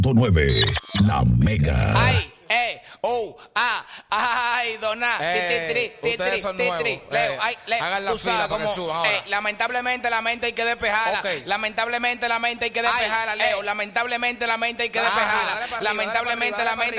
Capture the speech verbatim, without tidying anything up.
nueve, La Mega. Ay, eh, oh, ah, ay, dona, Eh, ti, ti, ti, ustedes ti, son ti, nuevos. ti, Leo, Eh, ay, Leo, hagan la tú fila sabes para que cómo, suban ahora. eh, lamentablemente la mente hay que despejarla. Ok. Lamentablemente la mente hay que despejarla, Ay, Leo. eh. Lamentablemente la mente hay que Ah, despejarla. dale para arriba, Lamentablemente dale la para mente